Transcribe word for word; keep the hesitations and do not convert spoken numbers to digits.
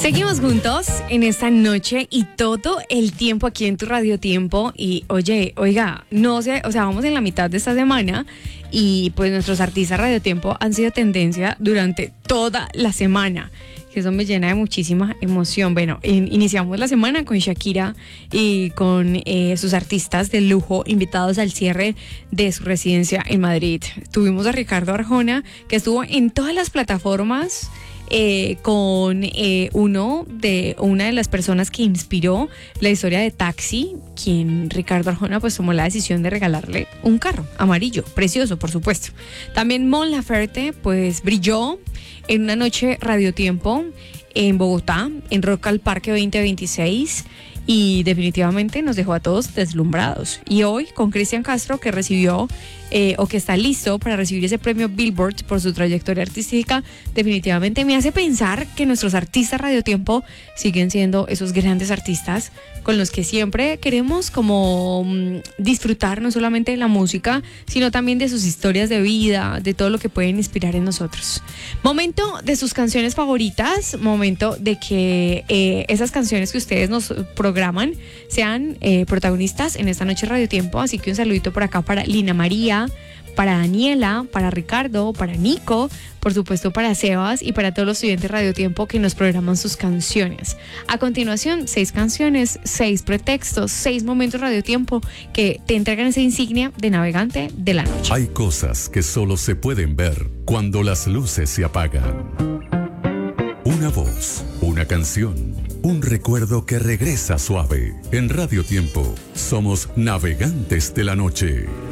Seguimos juntos en esta noche y todo el tiempo aquí en tu Radio Tiempo. Y oye, oiga, no sé, o sea, vamos en la mitad de esta semana y pues nuestros artistas Radio Tiempo han sido tendencia durante toda la semana. Que eso me llena de muchísima emoción. Bueno, in, iniciamos la semana con Shakira y con eh, sus artistas de lujo invitados al cierre de su residencia en Madrid. Tuvimos a Ricardo Arjona, que estuvo en todas las plataformas eh, con eh, uno de una de las personas que inspiró la historia de Taxi, quien Ricardo Arjona pues tomó la decisión de regalarle un carro amarillo, precioso por supuesto. También Mon Laferte pues brilló en una noche Radio Tiempo en Bogotá, en Rock al Parque veinte veintiséis, y definitivamente nos dejó a todos deslumbrados. Y hoy con Cristian Castro, que recibió eh, o que está listo para recibir ese premio Billboard por su trayectoria artística, definitivamente me hace pensar que nuestros artistas Radio Tiempo siguen siendo esos grandes artistas con los que siempre queremos como um, disfrutar no solamente de la música, sino también de sus historias de vida, de todo lo que pueden inspirar en nosotros. Momento de sus canciones favoritas, momento de que eh, esas canciones que ustedes nos programan sean eh, protagonistas en esta noche Radio Tiempo. Así que un saludito por acá para Lina María, para Daniela, para Ricardo, para Nico, por supuesto para Sebas y para todos los estudiantes Radio Tiempo que nos programan sus canciones. A continuación, seis canciones, seis pretextos, seis momentos Radio Tiempo que te entregan esa insignia de navegante de la noche. Hay cosas que solo se pueden ver cuando las luces se apagan. Una voz, una canción, un recuerdo que regresa suave. En Radio Tiempo somos navegantes de la noche.